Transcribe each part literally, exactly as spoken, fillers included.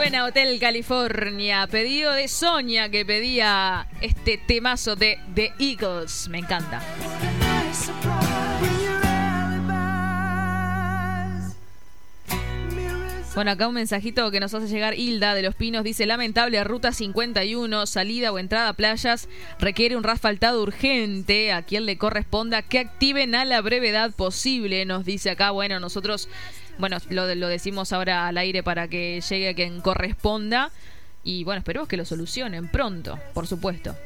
Suena Hotel California, pedido de Sonia, que pedía este temazo de The Eagles. Me encanta. Bueno, acá un mensajito que nos hace llegar Hilda de Los Pinos. Dice: lamentable, ruta cincuenta y uno, salida o entrada a playas, requiere un asfaltado urgente. A quien le corresponda que activen a la brevedad posible, nos dice acá. Bueno, nosotros, bueno, lo, lo decimos ahora al aire para que llegue a quien corresponda. Y bueno, esperemos que lo solucionen pronto, por supuesto.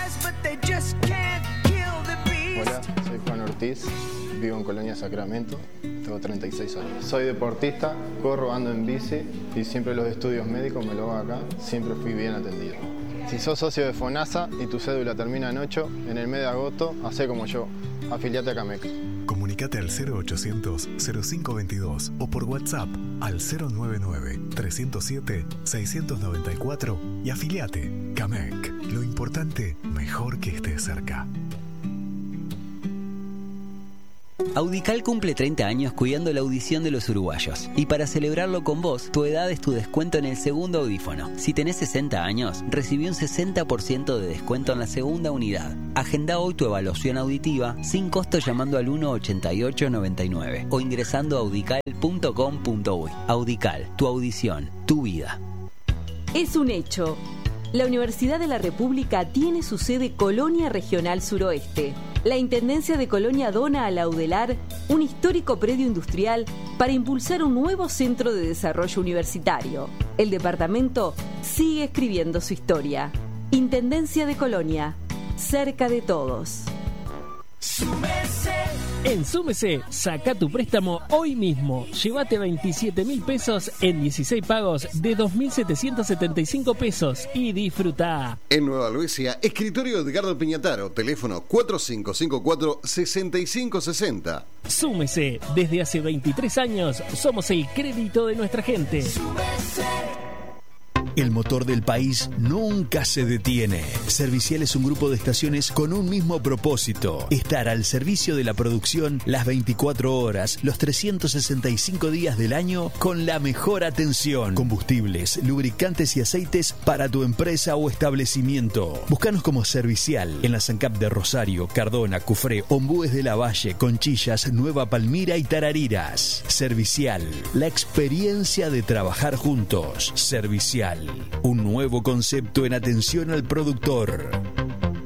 Hola, soy Juan Ortiz, vivo en Colonia Sacramento, tengo treinta y seis años. Soy deportista, corro, ando en bici y siempre los estudios médicos me lo hago acá, siempre fui bien atendido. Si sos socio de FONASA y tu cédula termina en ocho, en el mes de agosto, hacé como yo, afiliate a CAMEC. Comunicate al cero ochocientos cero cinco veintidós o por WhatsApp al cero noventa y nueve trescientos siete seiscientos noventa y cuatro y afiliate. CAMEC, lo importante, mejor que estés cerca. Audical cumple treinta años cuidando la audición de los uruguayos. Y para celebrarlo con vos, tu edad es tu descuento en el segundo audífono. Si tenés sesenta años, recibí un sesenta por ciento de descuento en la segunda unidad. Agenda hoy tu evaluación auditiva sin costo llamando al uno ochenta y ocho noventa y nueve o ingresando a audical punto com punto uy. Audical, tu audición, tu vida. Es un hecho. La Universidad de la República tiene su sede Colonia Regional Suroeste. La Intendencia de Colonia dona a la UDELAR un histórico predio industrial para impulsar un nuevo centro de desarrollo universitario. El departamento sigue escribiendo su historia. Intendencia de Colonia, cerca de todos. Súmese. En Súmese, saca tu préstamo hoy mismo. Llévate veintisiete mil pesos en dieciséis pagos de dos mil setecientos setenta y cinco pesos y disfruta. En Nueva Albesia, escritorio Edgardo Piñataro, teléfono cuatro cinco cinco cuatro seis cinco seis cero. Súmese, desde hace veintitrés años somos el crédito de nuestra gente. Súmese. El motor del país nunca se detiene. Servicial es un grupo de estaciones con un mismo propósito: estar al servicio de la producción las veinticuatro horas, los trescientos sesenta y cinco días del año, con la mejor atención. Combustibles, lubricantes y aceites para tu empresa o establecimiento. Búscanos como Servicial en la SANCAP de Rosario, Cardona, Cufré, Ombúes de la Valle, Conchillas, Nueva Palmira y Tarariras. Servicial, la experiencia de trabajar juntos. Servicial, un nuevo concepto en atención al productor.